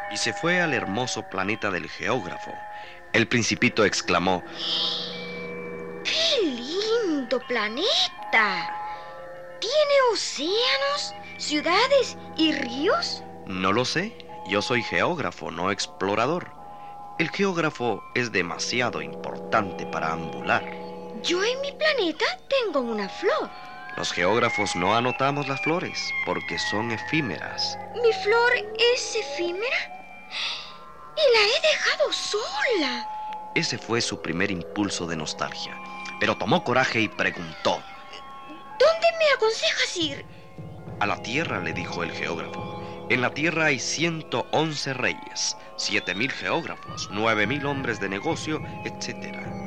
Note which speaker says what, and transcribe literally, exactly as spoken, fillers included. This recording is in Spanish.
Speaker 1: y se fue al hermoso planeta del geógrafo. El principito exclamó:
Speaker 2: ¡Qué lindo planeta! ¿Tiene océanos, ciudades y ríos?
Speaker 1: No lo sé, yo soy geógrafo, no explorador. El geógrafo es demasiado importante para ambular.
Speaker 2: Yo en mi planeta tengo una flor.
Speaker 1: Los geógrafos no anotamos las flores porque son efímeras.
Speaker 2: ¿Mi flor es efímera? Y la he dejado sola.
Speaker 1: Ese fue su primer impulso de nostalgia, pero tomó coraje y preguntó:
Speaker 2: ¿Dónde me aconsejas ir?
Speaker 1: A la tierra, le dijo el geógrafo. En la tierra hay ciento once reyes, siete mil geógrafos, nueve mil hombres de negocio, etcétera.